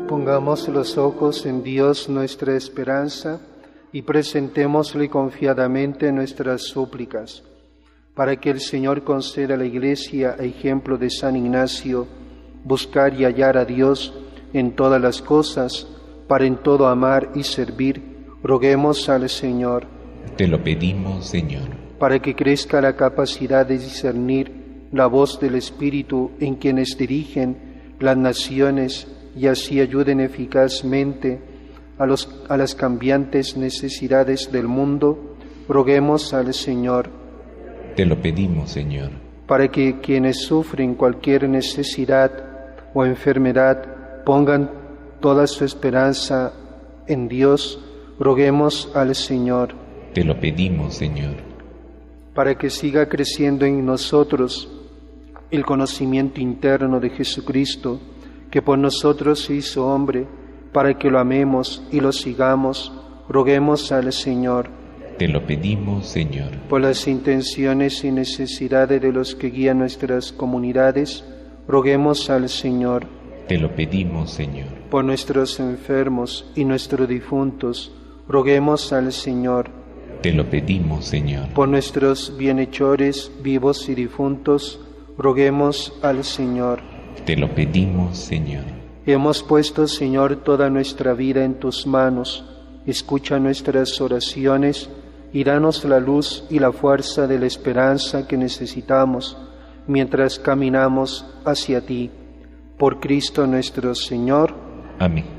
Pongamos los ojos en Dios nuestra esperanza y presentémosle confiadamente nuestras súplicas, para que el Señor conceda a la Iglesia, a ejemplo de San Ignacio, buscar y hallar a Dios en todas las cosas, para en todo amar y servir. Roguemos al Señor. Te lo pedimos, Señor. Para que crezca la capacidad de discernir la voz del Espíritu en quienes dirigen las naciones y así ayuden eficazmente a las cambiantes necesidades del mundo, roguemos al Señor. Te lo pedimos, Señor. Para que quienes sufren cualquier necesidad o enfermedad pongan toda su esperanza en Dios, roguemos al Señor. Te lo pedimos, Señor. Para que siga creciendo en nosotros el conocimiento interno de Jesucristo, que por nosotros se hizo hombre, para que lo amemos y lo sigamos, roguemos al Señor. Te lo pedimos, Señor. Por las intenciones y necesidades de los que guían nuestras comunidades, roguemos al Señor. Te lo pedimos, Señor. Por nuestros enfermos y nuestros difuntos, roguemos al Señor. Te lo pedimos, Señor. Por nuestros bienhechores vivos y difuntos, roguemos al Señor. Te lo pedimos, Señor. Hemos puesto, Señor, toda nuestra vida en tus manos. Escucha nuestras oraciones y danos la luz y la fuerza de la esperanza que necesitamos mientras caminamos hacia ti. Por Cristo nuestro Señor. Amén.